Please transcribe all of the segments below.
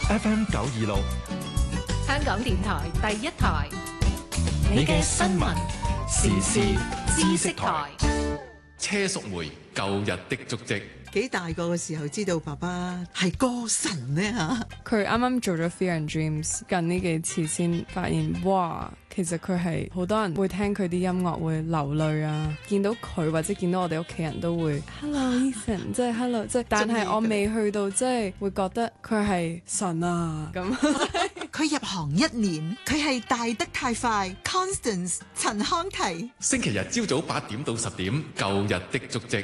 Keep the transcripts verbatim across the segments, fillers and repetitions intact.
F M 九二六， 香港電台第一台， 你嘅新聞時事知識台。 車淑梅舊日的足跡。 幾大個嘅時候知道爸爸係歌神呢吓？ 佢啱啱做咗 Fear and Dreams， 近呢幾次先發現，哇！其實佢係好多人會聽佢啲音樂會流淚啊，見到佢或者見到我哋屋企人都會 Hello Ethan， 即係 Hello， 即係，但係我未去到即係會覺得佢係神啊咁。 佢入行一年，佢係大得太快 Constance 陳康提。 星期日朝早八點到十點，舊日的足跡。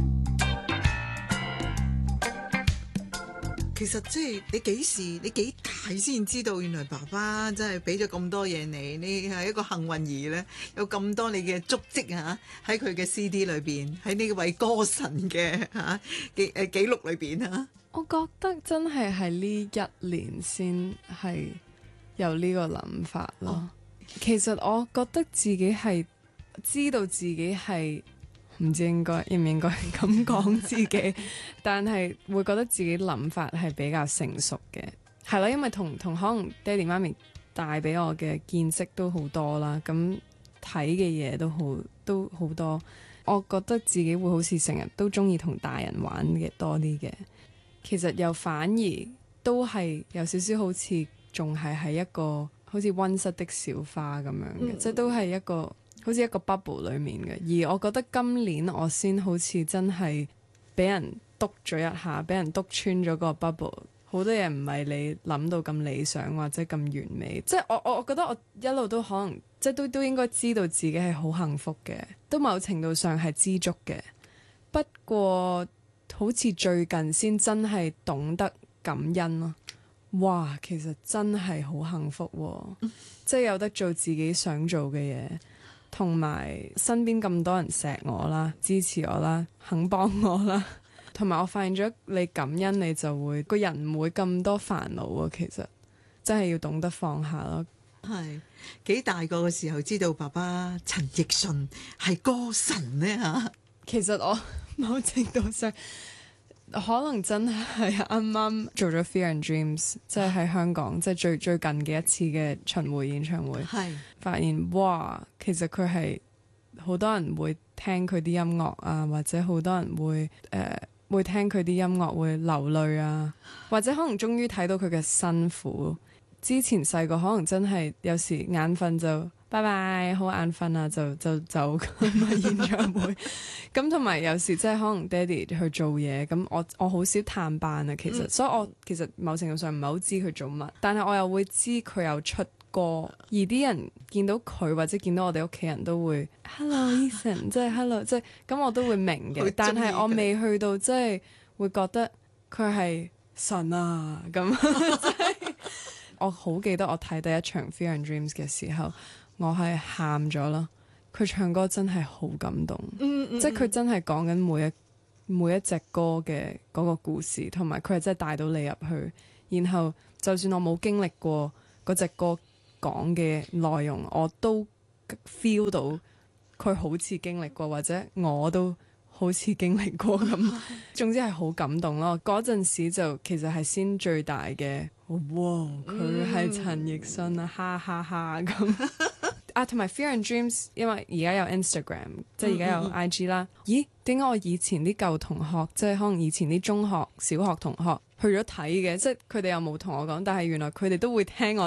其實即係你幾時你幾大先知道原來爸爸真係俾咗咁多嘢你，你係一個幸運兒咧，有咁多你嘅足跡啊喺佢嘅 C D 裏邊，喺呢位歌神嘅嚇記誒記錄裏邊啊。 我覺得真係係呢一年先係有呢個諗法咯。哦、其實我覺得自己係知道自己係。唔知應該應唔應該咁講自己，但係會覺得自己諗法係比較成熟嘅，係啦，因為同同可能爹哋媽咪帶俾我嘅見識都好多啦，咁睇嘅嘢都好都好多，我覺得自己會好似成日都中意同大人玩嘅多啲嘅，其實又反而都係有少少好似仲係喺一個好似溫室的小花咁樣嘅，嗯、即係都係一個。好似一個 bubble 裡面嘅，而我覺得今年我先好似真係俾人篤咗一下，俾人篤穿咗個 bubble。好多嘢唔係你諗到咁理想或者咁完美，即係我我我覺得我一路都可能即係都都應該知道自己係好幸福嘅，都某程度上係知足嘅。不過好似最近先真係懂得感恩咯。哇，其實真係好幸福喎，即係有得做自己想做嘅嘢。同埋身邊咁多人錫我啦，支持我啦，肯幫我啦，同埋我發現咗你感恩，你就會個人唔會咁多煩惱啊。其實真係要懂得放下咯。 係幾大個嘅時候知道爸爸陳奕迅係歌神呢吓？ 其實我某程度上可能真係啱啱做咗 Fear and Dreams， 即係喺香港，即係最最近嘅一次嘅巡迴演唱會，係發現哇，其實佢係好多人會聽佢啲音樂啊，或者好多人會誒、呃、會聽佢啲音樂會流淚啊，或者可能終於睇到佢嘅辛苦。之前細個可能真係有時眼瞓就拜拜，好眼瞓啊，就就走咁啊演唱會。咁同埋有時即係可能爹哋去做嘢，咁我我好少探班啊。其實，嗯、所以我其實某程度上唔係好知佢做乜，但係我又會知佢有出歌，而啲人見到佢或者見到我哋屋企人都會 Hello Ethan， 即係 Hello， 即係咁我都會明嘅。但係我未去到即係會覺得佢係神啊咁。我好記得我睇第一場 Fear and Dreams 嘅時候，我係喊咗啦。佢唱歌真係好感動，嗯嗯、即係佢真係講緊每一每一隻歌嘅嗰個故事，同埋佢係真係帶到你入去。然後就算我冇經歷過嗰隻歌講嘅內容，我都 feel 到佢好似經歷過，或者我都好似經歷過咁。總之係好感動咯。嗰陣時就其實係先最大嘅。哇！佢係陳奕迅啊，哈哈哈咁啊，同埋 Fear and Dreams， 因為而家有 Instagram， 即係而家有 I G 啦。咦？點解我以前啲舊同學，即係可能以前啲中學、小學同學去咗睇嘅，即係佢哋又冇同我講，但係原來佢哋都會聽我。